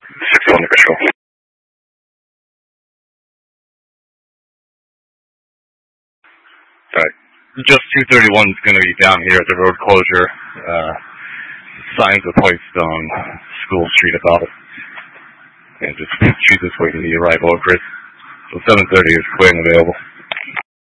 6 under control. Alright. Just 231 is going to be down here at the road closure. Signs are placed on School Street about it. And just choose this way to the arrival of Chris. So 7:30 is clear and available.